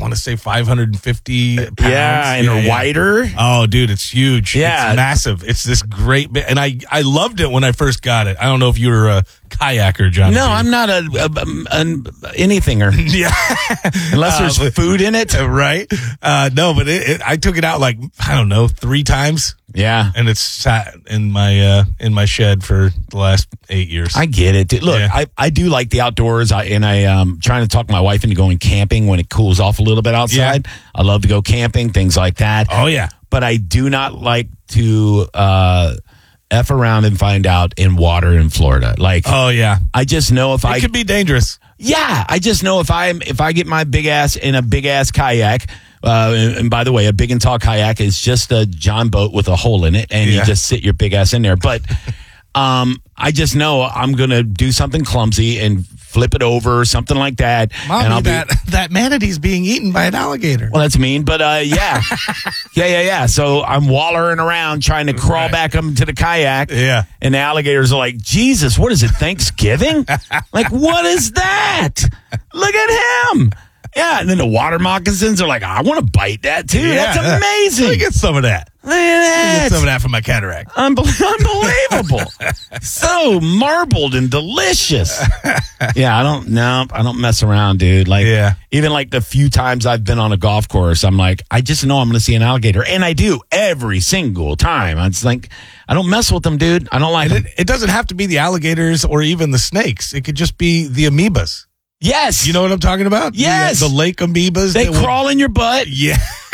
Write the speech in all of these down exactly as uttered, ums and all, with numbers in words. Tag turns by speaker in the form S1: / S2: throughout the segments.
S1: want to say five hundred fifty pounds.
S2: Yeah, and
S1: yeah, yeah.
S2: wider.
S1: Oh, dude, it's huge.
S2: Yeah.
S1: It's massive. It's this great bit. And I, I loved it when I first got it. I don't know if you were a kayaker, John.
S2: No, I'm not a, a, a, an anythinger.
S1: Yeah.
S2: Unless there's
S1: Uh, but-
S2: food in it.
S1: Right? Uh, no, but it, it, I took it out like, I don't know, three times.
S2: Yeah.
S1: And it's sat in my uh, in my shed for the last eight years.
S2: I get it. Dude. Look,
S1: Yeah.
S2: I, I do like the outdoors, I, and I um trying to talk my wife into going camping when it cools off a little bit outside. I love to go camping, things like that.
S1: Oh, yeah.
S2: But I do not like to uh, F around and find out in water in Florida. Like,
S1: Oh, yeah.
S2: I just know if
S1: It
S2: I
S1: could be dangerous.
S2: Yeah, I just know if I if I get my big ass in a big ass kayak. Uh, and, and by the way, a big and tall kayak is just a John boat with a hole in it, and
S1: Yeah.
S2: you just sit your big ass in there. But um, I just know I'm gonna do something clumsy and flip it over or something like that.
S1: Mommy,
S2: and I'll be,
S1: that, that manatee's being eaten by an alligator.
S2: well, that's mean, but uh, yeah, yeah, yeah, yeah. So I'm wallering around trying to crawl
S1: Right.
S2: back up into the kayak.
S1: Yeah.
S2: And the alligators are like, Jesus, what is it, Thanksgiving? Like, what is that? Look at him. Yeah, and then the water moccasins are like, I want to bite that too.
S1: Yeah.
S2: That's amazing.
S1: Let me get some of that.
S2: Look
S1: Let me
S2: at
S1: get some of
S2: that.
S1: that for my cataract.
S2: Unbel- unbelievable. So marbled and delicious. Yeah, I don't, no, I don't mess around, dude. Like,
S1: Yeah.
S2: even like the few times I've been on a golf course, I'm like, I just know I'm going to see an alligator. And I do every single time. It's like, I don't mess with them, dude. I don't like
S1: And
S2: them.
S1: it, it doesn't have to be the alligators or even the snakes. It could just be the amoebas.
S2: Yes.
S1: You know what I'm talking about?
S2: Yes.
S1: The, the lake amoebas.
S2: They
S1: that will-
S2: crawl in your butt.
S1: Yeah.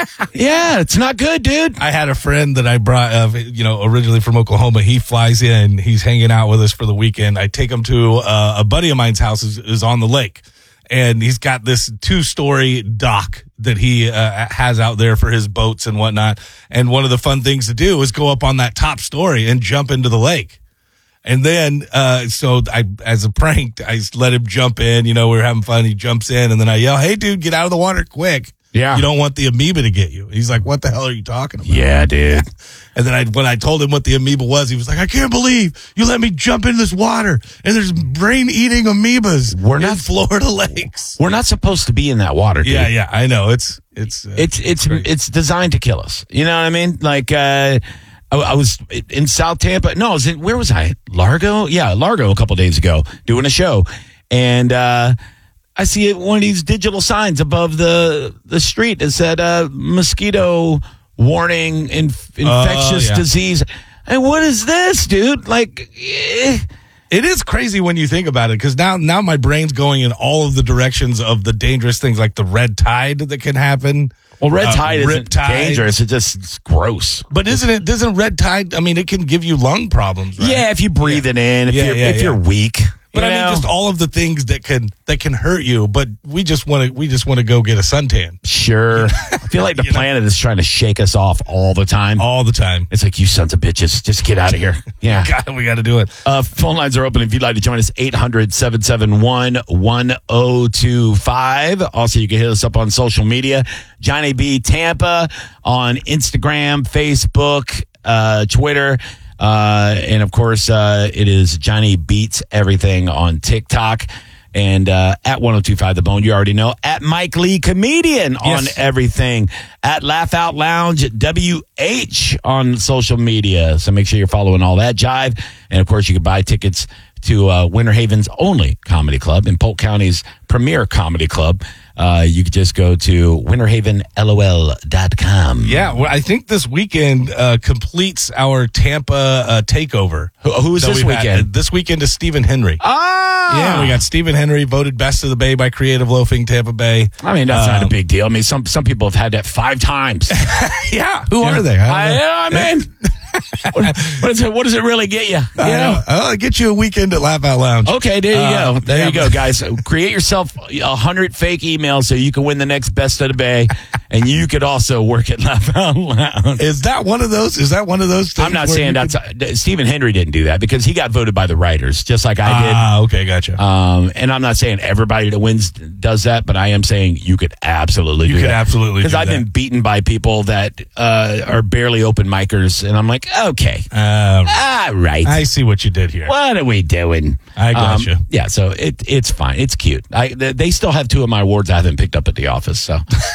S2: Yeah, it's not good, dude.
S1: I had a friend that I brought, uh, you know, originally from Oklahoma. He flies in. He's hanging out with us for the weekend. I take him to uh, a buddy of mine's house is, is on the lake. And he's got this two-story dock that he uh, has out there for his boats and whatnot. And one of the fun things to do is go up on that top story and jump into the lake. And then, uh, so I, as a prank, I let him jump in. You know, we were having fun. He jumps in, and then I yell, "Hey, dude, get out of the water quick!
S2: Yeah.
S1: You don't want the amoeba to get you." He's like, "What the hell are you talking about?"
S2: Yeah, dude.
S1: And then I, when I told him what the amoeba was, he was like, "I can't believe you let me jump in this water, and there's brain-eating amoebas
S2: We're
S1: in
S2: not-
S1: Florida lakes."
S2: We're not supposed to be in that water, dude.
S1: Yeah, yeah, I know. It's it's uh,
S2: It's it's
S1: great.
S2: it's designed to kill us. You know what I mean? Like uh I, I was in South Tampa. No, I was in, where was I? Largo? Yeah, Largo a couple days ago doing a show. And uh I see one of these digital signs above the the street that said uh mosquito warning, inf- infectious
S1: yeah.
S2: disease. And what is this, dude? Like eh.
S1: It is crazy when you think about it, because now, now my brain's going in all of the directions of the dangerous things, like the red tide that can happen.
S2: Well, red
S1: Uh,
S2: tide isn't
S1: riptide.
S2: dangerous. It just it's gross.
S1: But isn't it? Doesn't red tide? I mean, it can give you lung problems, right?
S2: Yeah, if you breathe it in, if
S1: Yeah,
S2: you're
S1: yeah,
S2: if
S1: yeah.
S2: you're weak.
S1: But
S2: you
S1: I mean,
S2: know?
S1: just all of the things that can that can hurt you. But we just want to we just want to go get a suntan
S2: Sure. I feel like the
S1: You know?
S2: planet is trying to shake us off all the time.
S1: all the time.
S2: It's like, you sons of bitches, just get out of here. Yeah.
S1: God, we got to do it.
S2: Uh, phone lines are open if you'd like to join us, eight hundred, seven seven one, one oh two five. Also, you can hit us up on social media, Johnny B Tampa on Instagram, Facebook, uh, Twitter. Uh, and of course, uh, it is Johnny Beats Everything on TikTok. And uh, at one oh two five The Bone, you already know. At Mike Lee Comedian on
S1: Yes.
S2: everything. At Laugh Out Lounge W H on social media. So make sure you're following all that jive. And of course, you can buy tickets to uh, Winter Haven's only comedy club and Polk County's premier comedy club. Uh, you could just go to winter haven L O L dot com.
S1: Yeah, well, I think this weekend uh, completes our Tampa uh, takeover.
S2: Who, who is
S1: that
S2: this
S1: we've had.
S2: weekend?
S1: This weekend is Stephen Henry.
S2: Ah!
S1: Yeah, we got Stephen Henry voted best of the Bay by Creative Loafing Tampa Bay.
S2: I mean, that's not a
S1: Um,
S2: big deal. I mean, some some people have had that five times.
S1: Yeah, who
S2: Yeah.
S1: are they? I
S2: I,
S1: don't know.
S2: I mean, what, what, is it, what does it really get you? You
S1: I
S2: know?
S1: know. I'll get you a weekend at Laugh Out Lounge.
S2: Okay, there you
S1: Uh,
S2: go. There
S1: yeah,
S2: you go, guys. Create yourself a hundred fake emails so you can win the next Best of the Bay, and you could also work at Laugh Out Loud.
S1: Is that one of those? Is that one of those things?
S2: I'm not
S1: where
S2: saying
S1: you
S2: that's
S1: could-
S2: uh, Stephen Henry didn't do that because he got voted by the writers, just like I did.
S1: Ah, okay, gotcha.
S2: Um, and I'm not saying everybody that wins does that, but I am saying you could absolutely
S1: You
S2: do
S1: could
S2: that.
S1: absolutely
S2: Because
S1: do
S2: I've
S1: that.
S2: been beaten by people that uh, are barely open micers, and I'm like, okay,
S1: Um,
S2: all right.
S1: I see what you did here.
S2: What are we doing?
S1: I gotcha.
S2: Um, yeah, so it it's fine. It's cute. I they they still have two of my awards I haven't picked up at the office. So